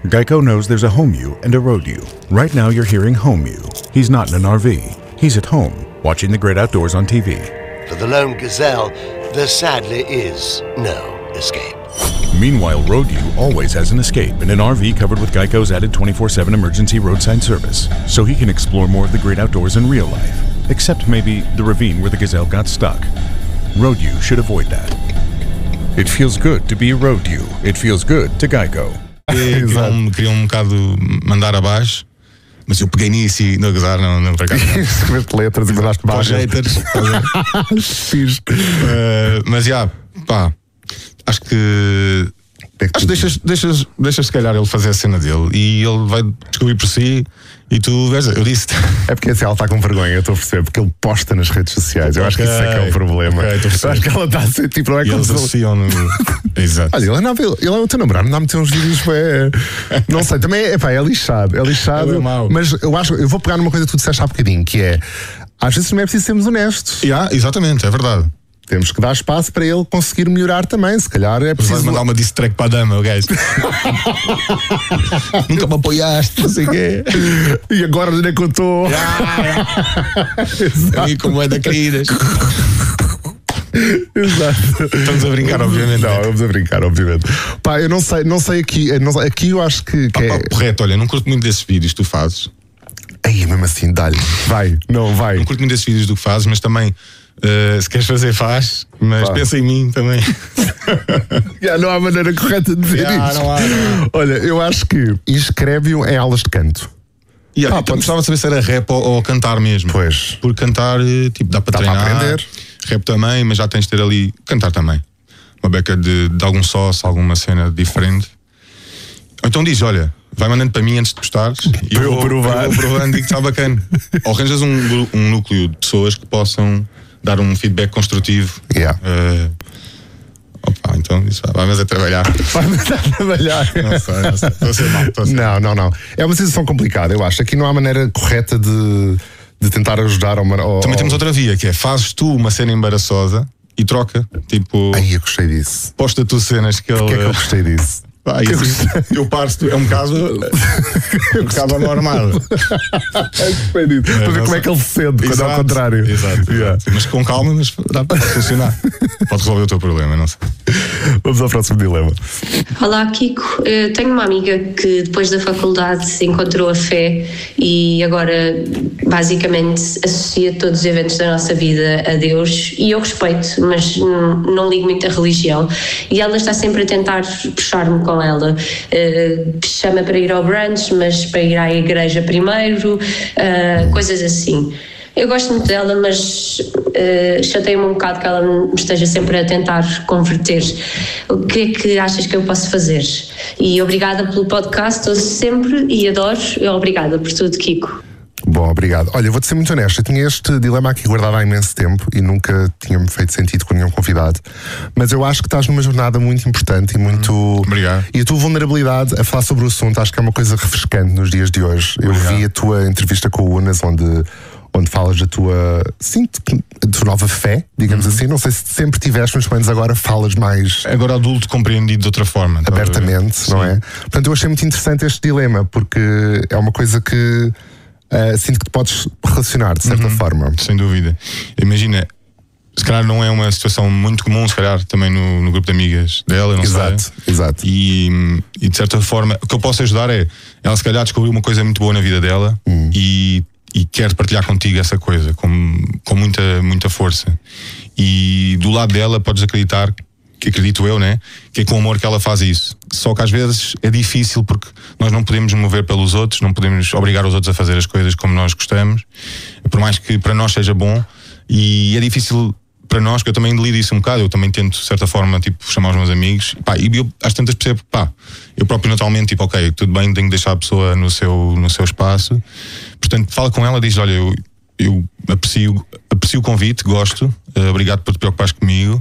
Geico knows there's a home you and a road you. Right now you're hearing home you. He's not in an RV. He's at home, watching the great outdoors on TV. For the lone gazelle, there sadly is no escape. Meanwhile, road you always has an escape in an RV covered with Geico's added 24/7 emergency roadside service, so he can explore more of the great outdoors in real life. Except maybe the ravine where the gazelle got stuck. Road you should avoid that. It feels good to be a road you. It feels good to Geico. Queriam um bocado mandar abaixo, mas eu peguei nisso e não gozar, não para cá. Escreveste letras e mandaste baixo. Haters. Mas pá, acho que deixas se calhar ele fazer a cena dele e ele vai descobrir por si. E tu, eu disse. É porque assim, ela está com vergonha, eu estou a perceber, porque ele posta nas redes sociais. Eu acho que isso é que é o problema. Eu acho que ela está a ser tipo, não é como se. Exato. Olha, ele é o teu namorado, não há meter uns vídeos. Não sei, também é lixado. É lixado. Mas eu vou pegar numa coisa que tu disseste há bocadinho, que é às vezes também é preciso sermos honestos. Exatamente, é verdade. Temos que dar espaço para ele conseguir melhorar também. Se calhar é preciso. Vais mandar uma diss track para a dama, o gajo. Nunca me apoiaste, não sei o quê. E agora nem contou. E como é da queridas. Exato. Estamos a brincar, obviamente. Não, vamos a brincar, obviamente. Pá, eu não sei aqui. Aqui eu acho que é. Correto, olha, não curto muito desses vídeos que tu fazes. Aí, mesmo assim, dá-lhe. Vai. Não curto muito desses vídeos do que fazes, mas também. Se queres fazer, faz, mas pensa em mim também. Não há maneira correta de dizer isso. Não há. Olha, eu acho que inscreve-o em aulas de canto. Gostava de saber se era rap ou cantar mesmo. Pois. Porque cantar, tipo, dá para treinar. Para aprender. Rap também, mas já tens de ter ali. Cantar também. Uma beca de algum sócio, alguma cena diferente. Ou então diz: olha, vai mandando para mim antes de postares e eu vou provando e que está bacana. Ou arranjas um núcleo de pessoas que possam dar um feedback construtivo. Então isso vai-me a trabalhar. Vai-me a trabalhar. Não sei. Estou a ser mal. Não. É uma situação complicada, eu acho. Aqui não há maneira correta de tentar ajudar Também temos outra via, que é: fazes tu uma cena embaraçosa e troca. Tipo. Ai, eu gostei disso. Posta tu cenas que ele. Porquê é que eu gostei disso? Eu parto, é um bocado anormal. Para ver como é que ele se sente quando é ao contrário. Exato. Mas com calma, mas dá para funcionar. Pode resolver o teu problema, não sei. Vamos ao próximo dilema. Olá, Kiko. Eu tenho uma amiga que depois da faculdade encontrou a fé e agora basicamente associa todos os eventos da nossa vida a Deus, e eu respeito, mas não ligo muito a religião, e ela está sempre a tentar puxar-me com ela, chama para ir ao brunch, mas para ir à igreja primeiro, coisas assim. Eu gosto muito dela, mas chateia-me um bocado que ela me esteja sempre a tentar converter. O que é que achas que eu posso fazer? E obrigada pelo podcast, ouço sempre e adoro. Obrigada por tudo, Kiko. Bom, obrigado. Olha, eu vou-te ser muito honesto, eu tinha este dilema aqui guardado há imenso tempo e nunca tinha-me feito sentido com nenhum convidado, mas eu acho que estás numa jornada muito importante e muito... Obrigado. E a tua vulnerabilidade a falar sobre o assunto acho que é uma coisa refrescante nos dias de hoje. Obrigado. Eu vi a tua entrevista com o Unas, onde falas da tua nova fé, digamos assim. Não sei se sempre tiveste, mas pelo menos agora falas mais... Agora adulto compreendido de outra forma. Abertamente, não é? Portanto, eu achei muito interessante este dilema, porque é uma coisa que... sinto que te podes relacionar de certa forma. Sem dúvida. Imagina, se calhar não é uma situação muito comum, se calhar também no grupo de amigas dela, não sei. Exato. E de certa forma, o que eu posso ajudar é, ela se calhar descobriu uma coisa muito boa na vida dela e quer partilhar contigo essa coisa com muita força. E do lado dela podes acreditar, que acredito eu, né? Que é com amor que ela faz isso. Só que às vezes é difícil porque nós não podemos mover pelos outros, não podemos obrigar os outros a fazer as coisas como nós gostamos, por mais que para nós seja bom, e é difícil para nós, que eu também lido isso um bocado. Eu também tento, de certa forma, tipo, chamar os meus amigos, e eu às tantas percebo, eu próprio naturalmente, tipo, ok, tudo bem, tenho que deixar a pessoa no seu espaço. Portanto, fala com ela, diz, olha, eu aprecio o convite, gosto, obrigado por te preocupares comigo,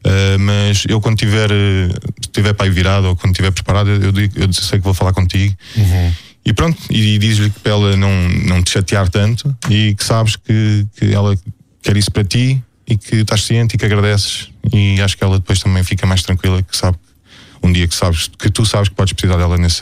mas eu quando estiver para aí virado ou quando estiver preparado, eu sei que vou falar contigo. E pronto, e diz-lhe que para ela não te chatear tanto e que sabes que ela quer isso para ti e que estás ciente e que agradeces, e acho que ela depois também fica mais tranquila, que sabe um dia que tu sabes que podes precisar dela nesse